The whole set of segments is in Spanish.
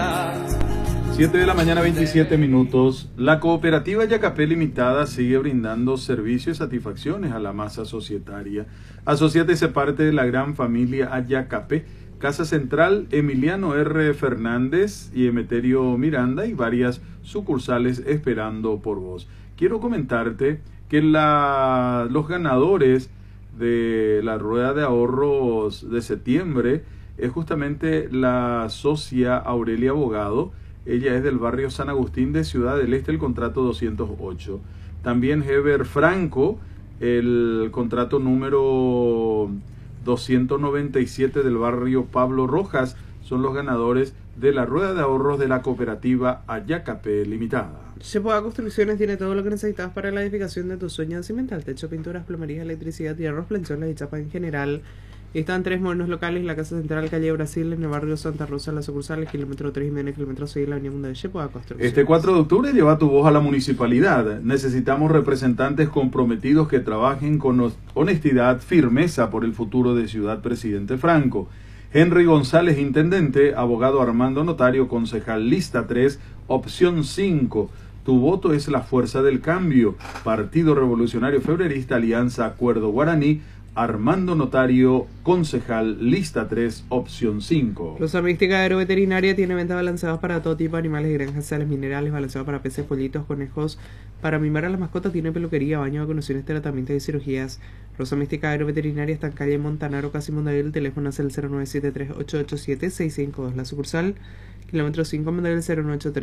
7 de la mañana, 27 minutos. La cooperativa Yacapé Limitada sigue brindando servicios y satisfacciones a la masa societaria. Asociate y se parte de la gran familia Yacapé. Casa Central, Emiliano R. Fernández y Emeterio Miranda, y varias sucursales esperando por vos. Quiero comentarte que los ganadores de la rueda de ahorros de septiembre es justamente la socia Aurelia Abogado. Ella es del barrio San Agustín de Ciudad del Este, el contrato 208. También Heber Franco, el contrato número 297 del barrio Pablo Rojas, son los ganadores de la rueda de ahorros de la cooperativa Yacapé Limitada. Shepoa Construcciones tiene todo lo que necesitas para la edificación de tu sueño: cimental, techo, pinturas, plomería, electricidad, hierros, planchones y chapa en general. Están 3 modernos locales: la Casa Central, calle Brasil, en el barrio Santa Rosa, la sucursal, kilómetro 3 y kilómetro 6, la avenida Mundial de Shepoa Construcciones. Este 4 de octubre lleva tu voz a la municipalidad. Necesitamos representantes comprometidos que trabajen con honestidad, firmeza por el futuro de Ciudad Presidente Franco. Henry González, intendente; abogado Armando Notario, concejal lista 3, opción 5. Tu voto es la fuerza del cambio. Partido Revolucionario Febrerista, Alianza Acuerdo Guaraní. Armando Notario, concejal lista 3, opción 5. Rosa Mística Agroveterinaria tiene ventas balanceadas para todo tipo de animales, granjas, sales, minerales, balanceados para peces, pollitos, conejos. Para mimar a las mascotas tiene peluquería, baño, vacunaciones, tratamientos y cirugías. Rosa Mística Agroveterinaria está en calle Montanaro, casi Mondadero. El teléfono es el 0973-887-652. La sucursal, kilómetro 5, Mondadero, el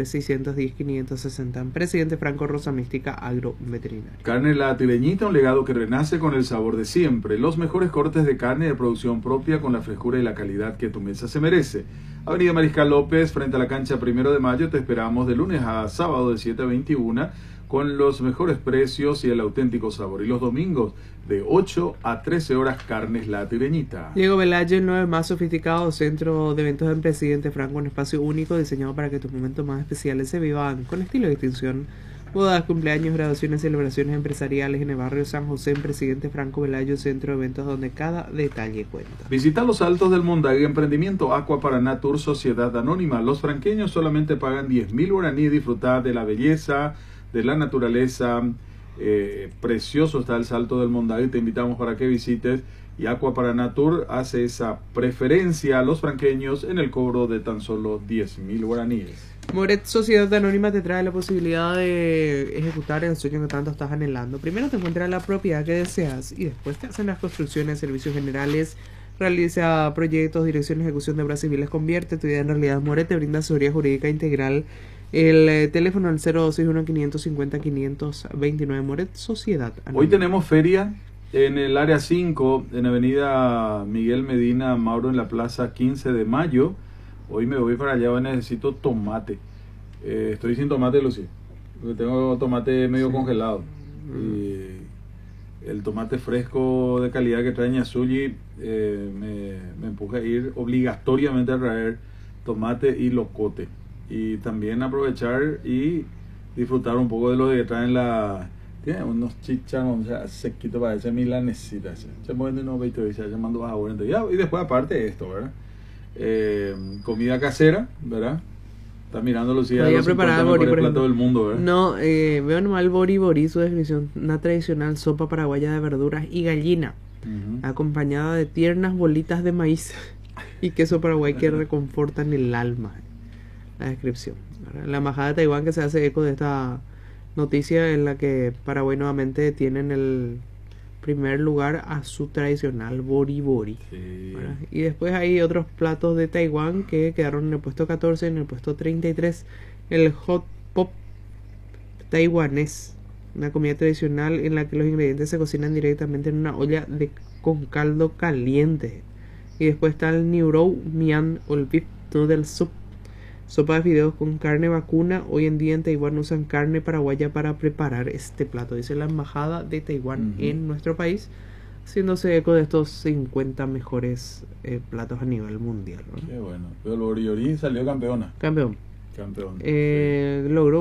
0983-610-560. Presidente Franco. Rosa Mística Agroveterinaria. Carne La Tireñita, un legado que renace con el sabor de siempre. Los mejores cortes de carne de producción propia con la frescura y la calidad que tu mesa se merece. Avenida Mariscal López, frente a la cancha 1 de Mayo. Te esperamos de lunes a sábado de 7 a 21 con los mejores precios y el auténtico sabor. Y los domingos de 8 a 13 horas, Carnes La Tireñita. Diego Velayo, el 9 más sofisticado centro de eventos del Presidente Franco, un espacio único diseñado para que tus momentos más especiales se vivan con estilo y distinción. Bodas, cumpleaños, graduaciones, celebraciones empresariales en el barrio San José, en Presidente Franco Velayo, centro de eventos donde cada detalle cuenta. Visita los Altos del Mondague, emprendimiento Aqua Paraná Tour, Sociedad Anónima. Los franqueños solamente pagan 10.000 guaraní y disfrutar de la belleza, de la naturaleza. Precioso está el Salto del Mondague. Te invitamos para que visites. Y Aqua Paraná Tour hace esa preferencia a los franqueños en el cobro de tan solo 10.000 guaraníes. Moret Sociedad Anónima te trae la posibilidad de ejecutar el sueño que tanto estás anhelando. Primero te encuentras la propiedad que deseas y después te hacen las construcciones, servicios generales, realiza proyectos, dirección y ejecución de obras civiles. Convierte tu idea en realidad. Moret te brinda asesoría jurídica integral. El teléfono al 0261-550-529. Moret Sociedad Anónima. Hoy tenemos feria en el área 5, en avenida Miguel Medina Mauro, en la plaza 15 de mayo. Hoy me voy para allá, necesito tomate. Estoy sin tomate, Lucy. Tengo tomate medio congelado. Y el tomate fresco de calidad que trae Ñazulli me empuja a ir obligatoriamente a traer tomate y locote. Y también aprovechar y disfrutar un poco de lo que traen tiene unos chicharrones, o sea, sequito, parece milanesita. Se mueven unos 20 se llamando baja ahora. Y después aparte esto, ¿verdad? Comida casera, ¿verdad? Está mirando los días de los mejores platos del mundo, ¿verdad? No, veo nomás el bori, su descripción. Una tradicional sopa paraguaya de verduras y gallina, acompañada de tiernas bolitas de maíz y queso paraguay que reconfortan el alma. La descripción, ¿verdad? La embajada de Taiwán, que se hace eco de esta noticia en la que Paraguay nuevamente tienen el primer lugar a su tradicional bori. Sí. Y después hay otros platos de Taiwán que quedaron en el puesto 14, en el puesto 33. El hot pot taiwanés, una comida tradicional en la que los ingredientes se cocinan directamente en una olla con caldo caliente. Y después está el Niurou Mian o el beef noodle soup, sopa de fideos con carne vacuna. Hoy en día en Taiwán usan carne paraguaya para preparar este plato, dice la embajada de Taiwán en nuestro país, haciéndose eco de estos 50 mejores platos a nivel mundial, ¿no? Qué bueno. Pero el Boriori salió campeona. Campeón. Sí. Logró